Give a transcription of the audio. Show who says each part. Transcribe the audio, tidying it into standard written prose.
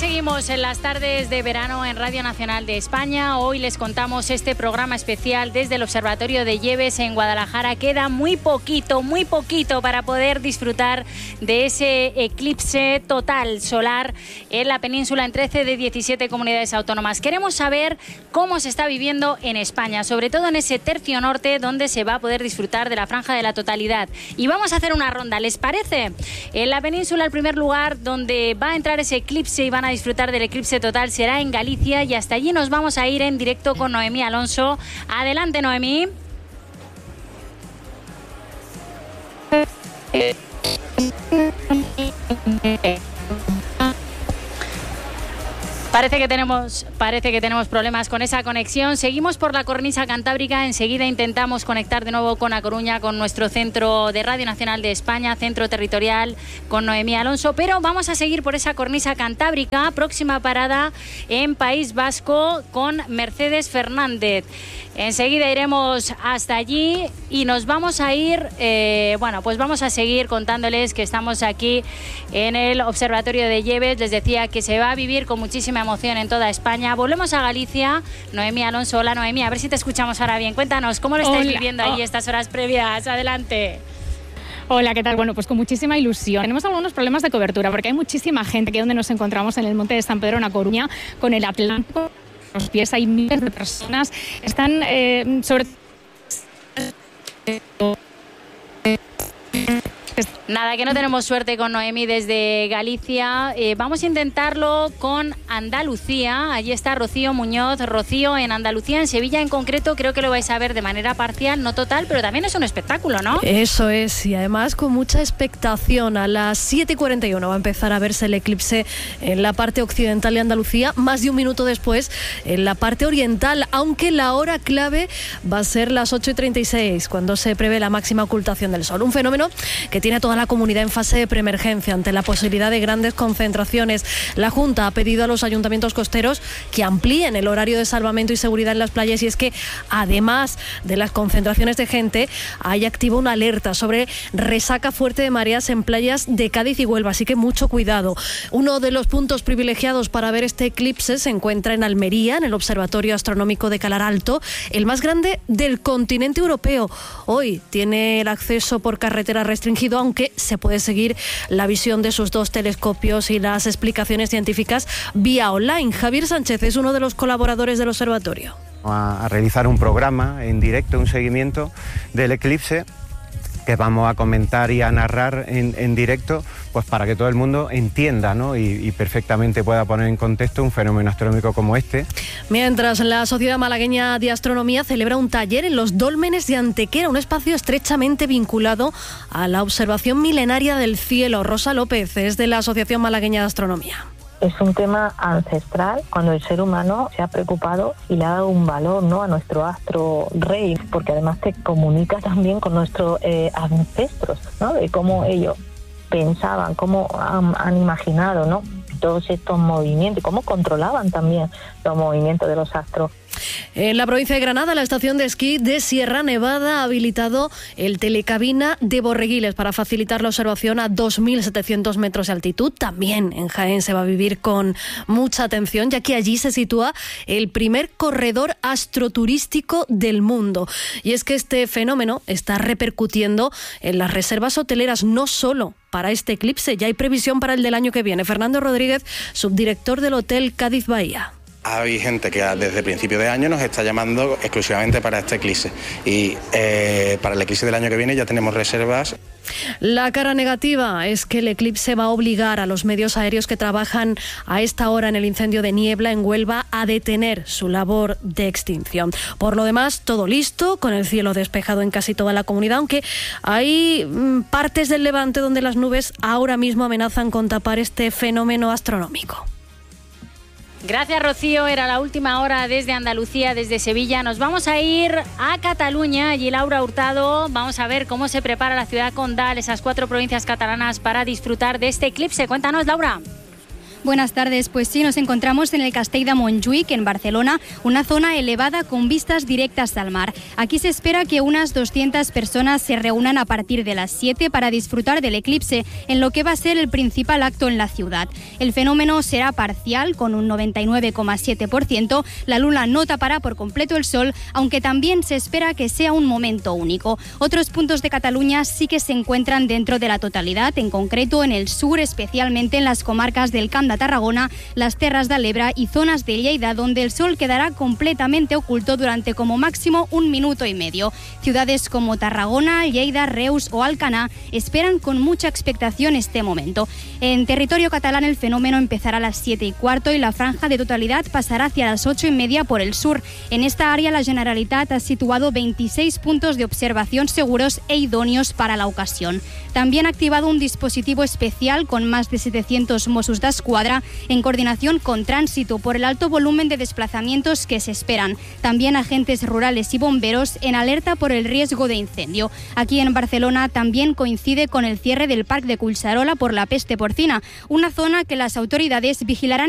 Speaker 1: seguimos en las tardes de verano en Radio Nacional de España. Hoy les contamos este programa especial desde el Observatorio de Lleves en Guadalajara. Queda muy poquito para poder disfrutar de ese eclipse total solar en la península en 13 de 17 comunidades autónomas. Queremos saber cómo se está viviendo en España, sobre todo en ese tercio norte donde se va a poder disfrutar de la franja de la totalidad. Y vamos a hacer una ronda, ¿les parece? En la península, el primer lugar donde va a entrar ese eclipse y van a disfrutar del eclipse total será en Galicia, y hasta allí nos vamos a ir en directo con Noemí Alonso. Adelante, Noemí. Parece que tenemos problemas con esa conexión. Seguimos por la cornisa cantábrica. Enseguida intentamos conectar de nuevo con A Coruña, con nuestro centro de Radio Nacional de España, centro territorial, con Noemí Alonso. Pero vamos a seguir por esa cornisa cantábrica. Próxima parada en País Vasco con Mercedes Fernández. Enseguida iremos hasta allí y nos vamos a ir, pues vamos a seguir contándoles que estamos aquí en el Observatorio de Lleves. Les decía que se va a vivir con muchísima emoción en toda España. Volvemos a Galicia. Noemí Alonso, hola Noemí, a ver si te escuchamos ahora bien. Cuéntanos, ¿cómo lo estáis viviendo allí estas horas previas? Adelante.
Speaker 2: Hola, ¿qué tal? Bueno, pues con muchísima ilusión. Tenemos algunos problemas de cobertura porque hay muchísima gente aquí donde nos encontramos en el Monte de San Pedro, en A Coruña, con el Atlántico. A los pies hay miles de personas. Están sobre...
Speaker 1: Nada, que no tenemos suerte con Noemí desde Galicia. Vamos a intentarlo con Andalucía. Allí está Rocío Muñoz. Rocío, en Andalucía, en Sevilla en concreto, creo que lo vais a ver de manera parcial, no total, pero también es un espectáculo, ¿no?
Speaker 3: Eso es, y además con mucha expectación. A las 7:41 va a empezar a verse el eclipse en la parte occidental de Andalucía, más de un minuto después en la parte oriental, aunque la hora clave va a ser las 8:36, cuando se prevé la máxima ocultación del sol. Un fenómeno que tiene a toda la comunidad en fase de preemergencia ante la posibilidad de grandes concentraciones. La Junta ha pedido a los ayuntamientos costeros que amplíen el horario de salvamento y seguridad en las playas, y es que además de las concentraciones de gente hay activa una alerta sobre resaca fuerte de mareas en playas de Cádiz y Huelva, así que mucho cuidado. Uno de los puntos privilegiados para ver este eclipse se encuentra en Almería, en el Observatorio Astronómico de Calar Alto, el más grande del continente europeo. Hoy tiene el acceso por carretera restringido, aunque se puede seguir la visión de sus dos telescopios y las explicaciones científicas vía online. Javier Sánchez es uno de los colaboradores del observatorio.
Speaker 4: A realizar un programa en directo, un seguimiento del eclipse que vamos a comentar y a narrar en directo, pues para que todo el mundo entienda, ¿no? y perfectamente pueda poner en contexto un fenómeno astronómico como este.
Speaker 3: Mientras la Sociedad Malagueña de Astronomía celebra un taller en los Dólmenes de Antequera, un espacio estrechamente vinculado a la observación milenaria del cielo. Rosa López es de la Asociación Malagueña de Astronomía.
Speaker 5: Es un tema ancestral cuando el ser humano se ha preocupado y le ha dado un valor, ¿no?, a nuestro astro rey, porque además te comunica también con nuestros ancestros, ¿no?, de cómo ellos pensaban, cómo han imaginado, ¿no?, todos estos movimientos y cómo controlaban también los movimientos de los astros.
Speaker 3: En la provincia de Granada, la estación de esquí de Sierra Nevada ha habilitado el telecabina de Borreguiles para facilitar la observación a 2.700 metros de altitud. También en Jaén se va a vivir con mucha atención, ya que allí se sitúa el primer corredor astroturístico del mundo. Y es que este fenómeno está repercutiendo en las reservas hoteleras, no solo para este eclipse, ya hay previsión para el del año que viene. Fernando Rodríguez, subdirector del Hotel Cádiz Bahía.
Speaker 6: Hay gente que desde principio de año nos está llamando exclusivamente para este eclipse, y para el eclipse del año que viene ya tenemos reservas.
Speaker 3: La cara negativa es que el eclipse va a obligar a los medios aéreos que trabajan a esta hora en el incendio de Niebla en Huelva a detener su labor de extinción. Por lo demás, todo listo, con el cielo despejado en casi toda la comunidad, aunque hay partes del Levante donde las nubes ahora mismo amenazan con tapar este fenómeno astronómico.
Speaker 1: Gracias, Rocío. Era la última hora desde Andalucía, desde Sevilla. Nos vamos a ir a Cataluña. Allí Laura Hurtado. Vamos a ver cómo se prepara la ciudad condal, esas 4 provincias catalanas, para disfrutar de este eclipse. Cuéntanos, Laura.
Speaker 7: Buenas tardes. Pues sí, nos encontramos en el Castell de Montjuïc, en Barcelona, una zona elevada con vistas directas al mar. Aquí se espera que unas 200 personas se reúnan a partir de las 7 para disfrutar del eclipse, en lo que va a ser el principal acto en la ciudad. El fenómeno será parcial, con un 99,7%. La luna no tapará por completo el sol, aunque también se espera que sea un momento único. Otros puntos de Cataluña sí que se encuentran dentro de la totalidad, en concreto en el sur, especialmente en las comarcas del Camp de Tarragona, las Terras de l'Ebre y zonas de Lleida, donde el sol quedará completamente oculto durante como máximo 1 minuto y medio. Ciudades como Tarragona, Lleida, Reus o Alcanar esperan con mucha expectación este momento. En territorio catalán el fenómeno empezará a las 7:15 y la franja de totalidad pasará hacia las 8:30 por el sur. En esta área la Generalitat ha situado 26 puntos de observación seguros e idóneos para la ocasión. También ha activado un dispositivo especial con más de 700 Mossos d'Esquadra en coordinación con Tránsito por el alto volumen de desplazamientos que se esperan. También agentes rurales y bomberos en alerta por el riesgo de incendio. Aquí en Barcelona también coincide con el cierre del Parc de Collserola por la peste porcina, una zona que las autoridades vigilarán